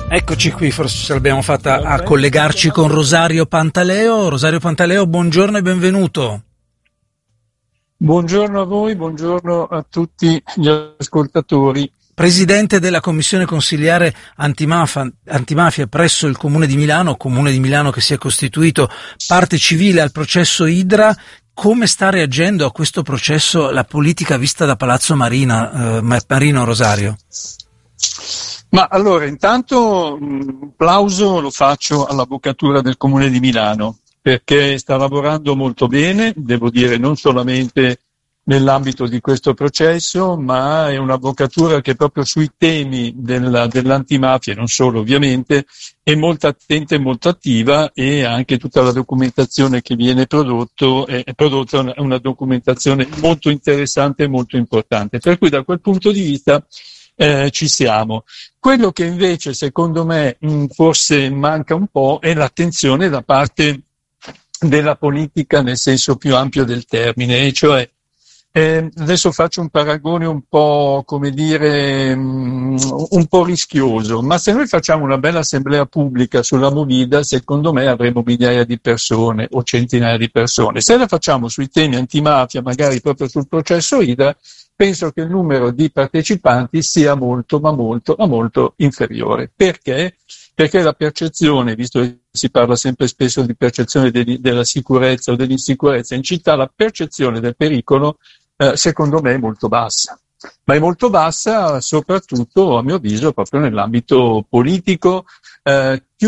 Eccoci qui, forse ce l'abbiamo fatta a collegarci con Rosario Pantaleo. Rosario Pantaleo, buongiorno e benvenuto. Buongiorno a voi, buongiorno a tutti gli ascoltatori. Presidente della Commissione Consiliare Antimafia presso il Comune di Milano che si è costituito parte civile al processo Idra. Come sta reagendo a questo processo la politica vista da Palazzo Marino, Rosario? Ma allora, intanto un plauso lo faccio all'Avvocatura del Comune di Milano, perché sta lavorando molto bene, devo dire non solamente nell'ambito di questo processo, ma è un'avvocatura che proprio sui temi dell'antimafia, e non solo ovviamente, è molto attenta e molto attiva, e anche tutta la documentazione che viene è prodotta una documentazione molto interessante e molto importante. Per cui da quel punto di vista ci siamo. Quello che invece secondo me forse manca un po' è l'attenzione da parte della politica nel senso più ampio del termine, e cioè adesso faccio un paragone un po', come dire, un po' rischioso, ma se noi facciamo una bella assemblea pubblica sulla Movida, secondo me avremo migliaia di persone o centinaia di persone. Se la facciamo sui temi antimafia, magari proprio sul processo Idra, penso che il numero di partecipanti sia molto, ma molto inferiore. Perché? Perché la percezione, visto che si parla sempre spesso di percezione della sicurezza o dell'insicurezza in città, la percezione del pericolo secondo me è molto bassa. Ma è molto bassa soprattutto, a mio avviso, proprio nell'ambito politico,